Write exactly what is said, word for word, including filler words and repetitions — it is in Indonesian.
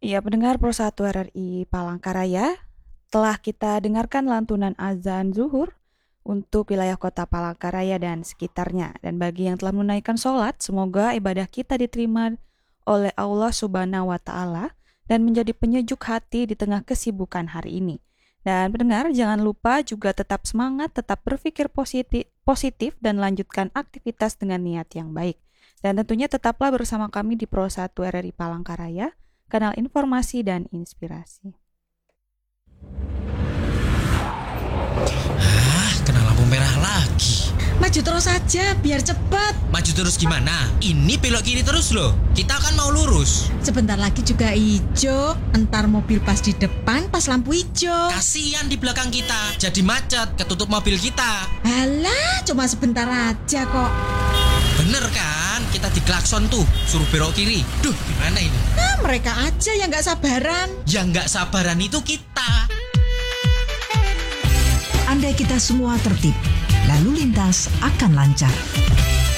Iya, pendengar Pro satu R R I Palangkaraya, telah kita dengarkan lantunan azan zuhur untuk wilayah kota Palangkaraya dan sekitarnya. Dan bagi yang telah menunaikan sholat, semoga ibadah kita diterima oleh Allah Subhanahu wa Ta'ala dan menjadi penyejuk hati di tengah kesibukan hari ini. Dan pendengar, jangan lupa juga tetap semangat, tetap berpikir positif, positif dan lanjutkan aktivitas dengan niat yang baik. Dan tentunya tetaplah bersama kami di Pro satu R R I Palangkaraya, kanal informasi dan inspirasi. Ah, kena lampu merah lagi. Maju terus saja, biar cepat. Maju terus gimana? Ini belok kiri terus loh. Kita kan mau lurus. Sebentar lagi juga hijau. Entar mobil pas di depan, pas lampu hijau. Kasian di belakang kita. Jadi macet, ketutup mobil kita. Alah, cuma sebentar aja kok. Bener kan? Kita diklakson tuh, suruh belok kiri. Duh, gimana ini? Nah, mereka aja yang gak sabaran. Yang gak sabaran itu kita. Andai kita semua tertib, lalu lintas akan lancar.